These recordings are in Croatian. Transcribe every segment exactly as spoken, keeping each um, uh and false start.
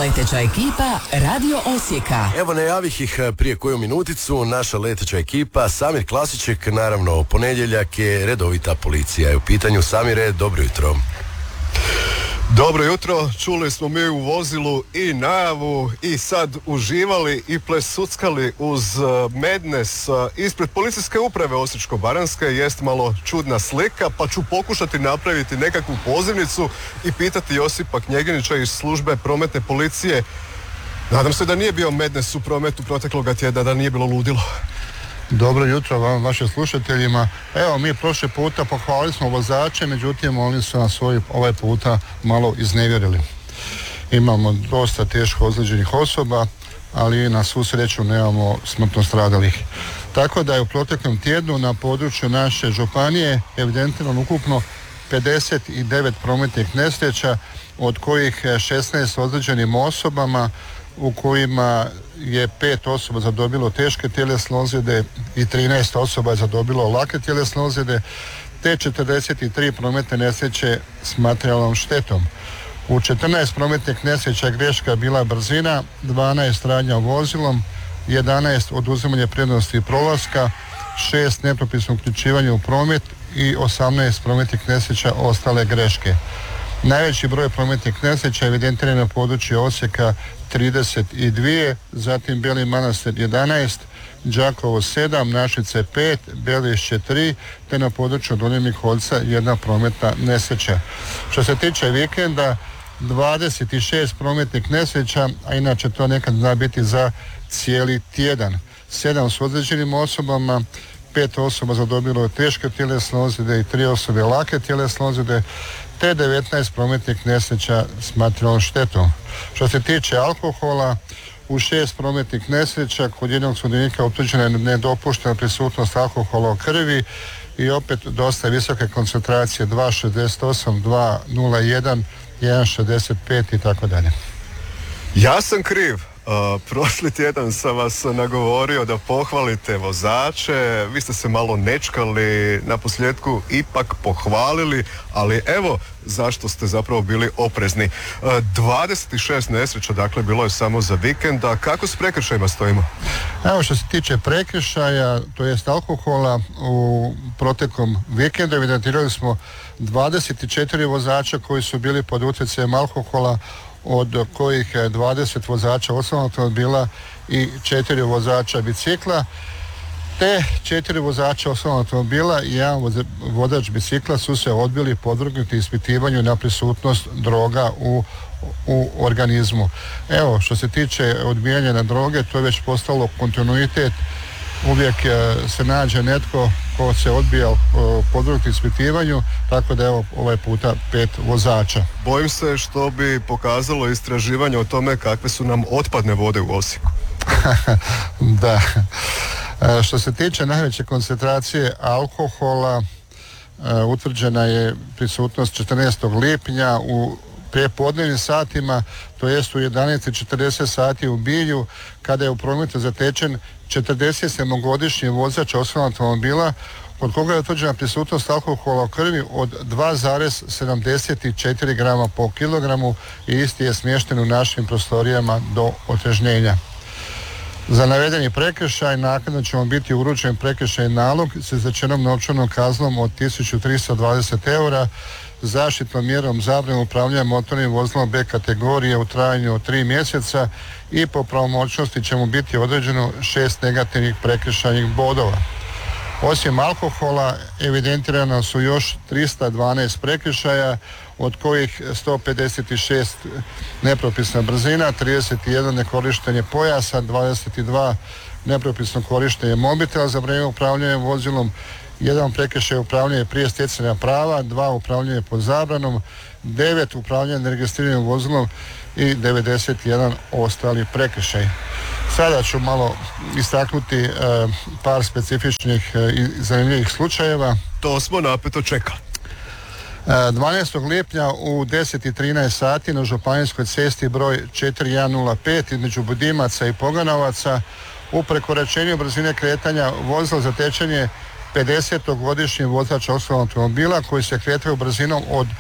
Leteća ekipa Radio Osijeka. Evo, najavih ih prije koju minuticu, naša leteća ekipa, Samir Klasiček, naravno ponedjeljak je redovita policija. Je u pitanju. Samire, dobro jutro. Dobro jutro, čuli smo mi u vozilu i najavu i sad uživali i plesuckali uz Madness ispred policijske uprave Osječko-baranjske. Jest malo čudna slika, pa ću pokušati napraviti nekakvu pozivnicu i pitati Josipa Knjeginića iz službe prometne policije. Nadam se da nije bio Madness u prometu protekloga tjedna, da nije bilo ludilo. Dobro jutro vam, vašim slušateljima. Evo, mi prošli puta pohvalili smo vozače, međutim oni su nas svoj, ovaj puta malo iznevjerili. Imamo dosta teško ozlijeđenih osoba, ali na svu sreću nemamo smrtno stradalih. Tako da je u proteklom tjednu na području naše županije evidentirano ukupno pedeset devet prometnih nesreća, od kojih šesnaest ozlijeđenim osobama, u kojima je pet osoba zadobilo teške tjelesne ozljede i trinaest osoba je zadobilo lake tjelesne ozljede, te četrdeset tri prometne nesreće s materijalnom štetom. U četrnaest prometnih nesreća greška bila brzina, dvanaest radnja vozilom, jedanaest oduzimanje prednosti prolaska, šest nepropisno uključivanje u promet i osamnaest prometnih nesreća ostale greške. Najveći broj prometnih nesreća evidentiran na području Osijeka trideset dva, zatim Beli Manastir jedanaest, Đakovo sedam, Našice pet, Belišće tri, te na području Donjeg Miholjca jedna prometna nesreća. Što se tiče vikenda, dvadeset šest prometnih nesreća, a inače to nekad zna biti za cijeli tjedan. sedam s ozlijeđenim osobama, pet osoba zadobilo teške tjelesne ozljede i tri osobe lake tjelesne ozljede, te devetnaest prometnih nesreća s materijalnom štetom. Što se tiče alkohola, u šest prometnih nesreća kod jednog sudionika utvrđena je nedopuštena prisutnost alkohola u krvi i opet dosta visoke koncentracije, dva šezdeset osam, dva nula jedan, jedan šezdeset pet i tako dalje. Ja sam kriv. Uh, prošli tjedan sam vas nagovorio da pohvalite vozače, vi ste se malo nečkali, na posljedku ipak pohvalili, ali evo zašto ste zapravo bili oprezni. Uh, dvadeset šest nesreća, dakle, bilo je samo za vikenda. Kako s prekršajima stojimo? Evo, što se tiče prekršaja, to jest alkohola, u proteklom vikendu evidentirali smo dvadeset četiri vozača koji su bili pod utjecajem alkohola, od kojih dvadeset vozača osobnog automobila i četiri vozača bicikla, te četiri vozača osobnog automobila i jedan vozač bicikla su se odbili podvrgnuti ispitivanju na prisutnost droga u, u organizmu. Evo, što se tiče odbijanja na droge, to je već postalo kontinuitet. Uvijek se nađe netko ko se odbija podvrgnuti ispitivanju, tako da evo ovaj puta pet vozača. Bojim se što bi pokazalo istraživanje o tome kakve su nam otpadne vode u Osijeku. Da. Što se tiče najveće koncentracije alkohola, utvrđena je prisutnost četrnaestog lipnja u prijepodnevnim satima, to jest u jedanaest i četrdeset sati u Bilju, kada je u prometu zatečen četrdeset sedmogodišnji vozač osobnog automobila, kod koga je utvrđena prisutnost alkohola u krvi od dva zarez sedamdeset četiri grama po kilogramu i isti je smješten u našim prostorijama do otrežnjenja. Za navedeni prekršaj naknadno će mu biti uručen prekršajni nalog s izrečenom novčanom kaznom od tisuću tristo dvadeset eura, zaštitnom mjerom zabrane upravljanja motornim vozilom B kategorije u trajanju od tri mjeseca i po pravomoćnosti će mu biti određeno šest negativnih prekršajnih bodova. Osim alkohola evidentirano su još tristo dvanaest prekršaja, od kojih sto pedeset šest nepropisna brzina, trideset jedan nekorištenje pojasa, dvadeset dva nepropisno korištenje mobitela za vrijeme upravljanja vozilom, jedan prekršaj upravljanje prije stjecanja prava, dva upravljanje pod zabranom, devet upravljanje neregistriranim vozilom i devedeset jedan ostali prekršaj. Sada ću malo istaknuti e, par specifičnih e, i zanimljivih slučajeva. To smo napeto čekali. dvanaestog lipnja u deset i trinaest sati na županijskoj cesti broj četiri jedan nula pet između Budimaca i Poganovaca u prekoračenju brzine kretanja vozilo zatečen je pedesetogodišnji vozač osobnog automobila koji se kretao brzinom od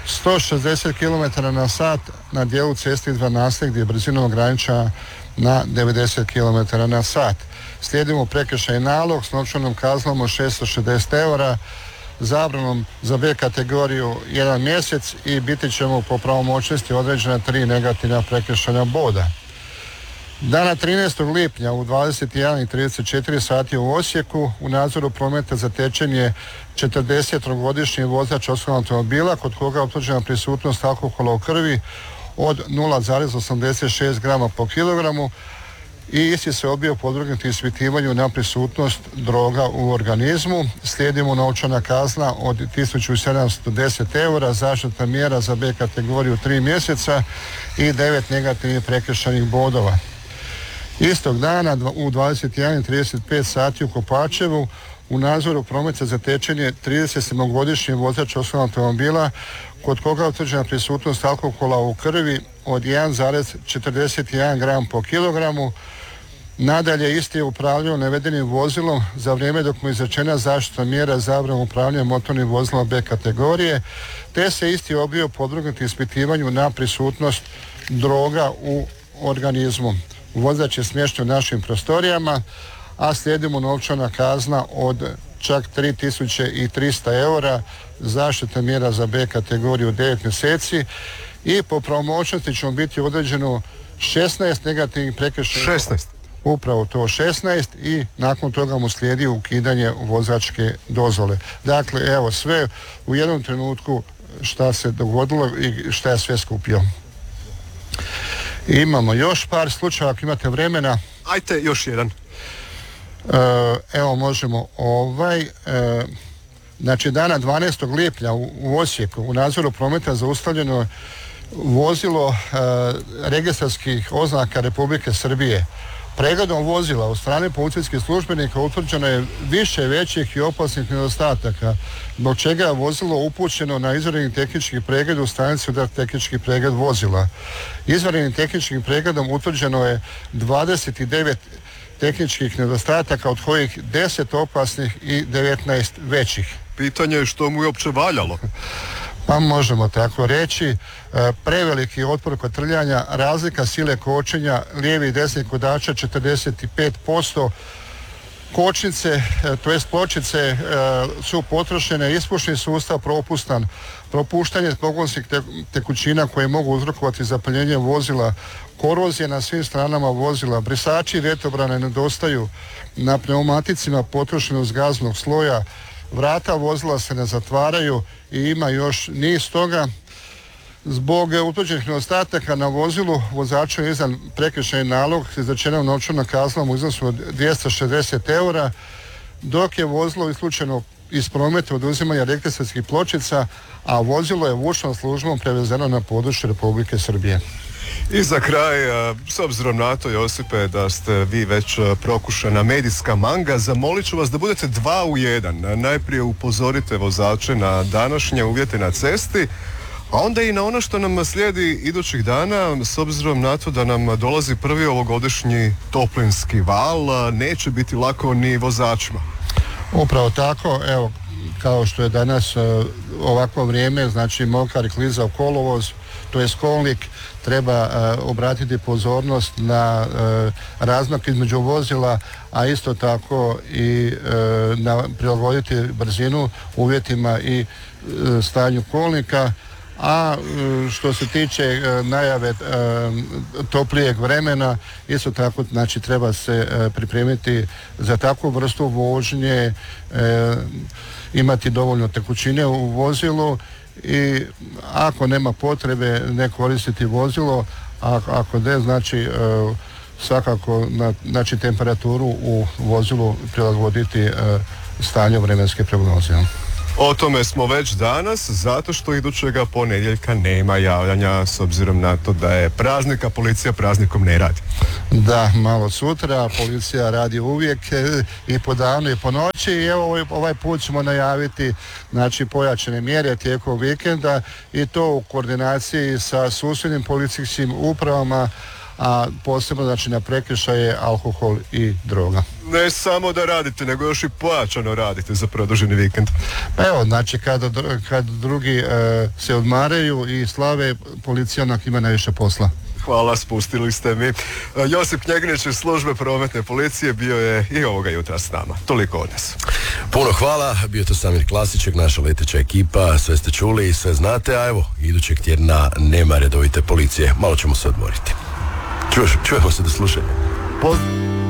sto šezdeset kilometara na sat na dijelu ceste dva naselja gdje je brzinom ograničena na devedeset kilometara na sat. Slijedimo prekršajni nalog s novčanom kaznom od šesto šezdeset eura, zabranom za B kategoriju jedan mjesec i biti ćemo po pravomoćnosti određena tri negativna prekršajna boda. Dana trinaestog lipnja u dvadeset jedan i trideset četiri sati u Osijeku u nadzoru prometa zatečen je četrdesetogodišnji vozač osobnog automobila kod koga je utvrđena prisutnost alkohola u krvi od nula zarez osamdeset šest grama po kilogramu i isti se odbio podvrgnuti ispitivanju na prisutnost droga u organizmu. Slijedi mu novčana kazna od tisuću sedamsto deset eura, zaštitna mjera za B kategoriju tri mjeseca i devet negativnih prekršajnih bodova. Istog dana u dvadeset jedan i trideset pet sati u Kopačevu u nadzoru prometa zatečen je tridesetsedmogodišnji vozač osobnog automobila kod koga je utvrđena prisutnost alkohola u krvi od jedan zarez četrdeset jedan gram po kilogramu. Nadalje, isti je upravljao navedenim vozilom za vrijeme dok mu je izrečena zaštitna mjera zabrane upravljanja motornim vozilom B kategorije, te se isti obio podvrgnuti ispitivanju na prisutnost droga u organizmu. Vozač je smješten u našim prostorijama, a slijedi mu novčana kazna od čak tri tisuće trista eura, zaštitna mjera za B kategoriju devet mjeseci i po pravomoćnosti će mu biti određeno šesnaest negativnih prekršajnih. šesnaest. Upravo to šesnaest i nakon toga mu slijedi ukidanje vozačke dozvole. Dakle, evo sve u jednom trenutku šta se dogodilo i šta je sve skupio. Imamo još par slučajeva, ako imate vremena. Ajte, još jedan. E, evo možemo ovaj. E, znači dana dvanaestog lipnja u, u Osijeku u nadzoru prometa zaustavljeno vozilo e, registarskih oznaka Republike Srbije. Pregledom vozila od strane policijskih službenika utvrđeno je više većih i opasnih nedostataka, zbog čega je vozilo upućeno na izvanredni tehnički pregled u stanici udar tehnički pregled vozila. Izvanrednim tehničkim pregledom utvrđeno je dvadeset devet tehničkih nedostataka, od kojih deset opasnih i devetnaest većih. Pitanje je što mu je uopće valjalo. Pa možemo tako reći. E, preveliki otpor kod trljanja, razlika sile kočenja lijevi i desni kodača četrdeset pet posto, kočnice, e, to jest pločice e, su potrošene, ispušni sustav propustan, propuštanje pogonskih te, tekućina koje mogu uzrokovati zapaljenje vozila, korozije na svim stranama vozila, brisači i vjetrobrane nedostaju, na pneumaticima potrošenost gaznog sloja, vrata vozila se ne zatvaraju i ima još niz toga. Zbog utvrđenih nedostataka na vozilu vozaču je izdan prekršajni nalog s izrečenom novčanom kaznom u iznosu od dvjesto šezdeset eura, dok je vozilo isključeno iz prometa oduzimanja registarskih pločica, a vozilo je vučnom službom prevezeno na područje Republike Srbije. I za kraj, s obzirom na to, Josipe, da ste vi već prokušana medijska manga, zamolit ću vas da budete dva u jedan. Najprije upozorite vozače na današnje uvjete na cesti, a onda i na ono što nam slijedi idućih dana, s obzirom na to da nam dolazi prvi ovogodišnji toplinski val, neće biti lako ni vozačima. Upravo tako, evo, kao što je danas uh, ovakvo vrijeme, znači mokar klizav kolovoz, to je kolnik, treba uh, obratiti pozornost na uh, razmak između vozila, a isto tako i uh, na, prilagoditi brzinu uvjetima i uh, stanju kolnika. A što se tiče najave toplijeg vremena, isto tako znači treba se pripremiti za takvu vrstu vožnje, imati dovoljno tekućine u vozilu i ako nema potrebe ne koristiti vozilo, a ako ne, znači svakako na, znači temperaturu u vozilu prilagoditi stanju vremenske prognoze. O tome smo već danas, zato što idućega ponedjeljka nema javljanja, s obzirom na to da je praznik, a policija praznikom ne radi. Da, malo sutra, policija radi uvijek i po danu i po noći i evo ovaj, ovaj put ćemo najaviti znači pojačane mjere tijekom vikenda i to u koordinaciji sa susjednim policijskim upravama, a posebno znači na prekršaje alkohol i droga. Ne samo da radite, nego još i plaćano radite za produženi vikend. Pa evo, znači kad, kad drugi e, se odmaraju i slave, policija onak ima najviše posla. Hvala, spustili ste mi. Josip Knjegnjić iz službe prometne policije bio je i ovoga jutra s nama. Toliko od nas. Puno hvala, bio to Samir Klasiček, naša leteća ekipa, sve ste čuli i sve znate, a evo, idućeg tjedna nema redovite policije, malo ćemo se odmoriti. Čuješ, čujemo se do slušanja. Poz-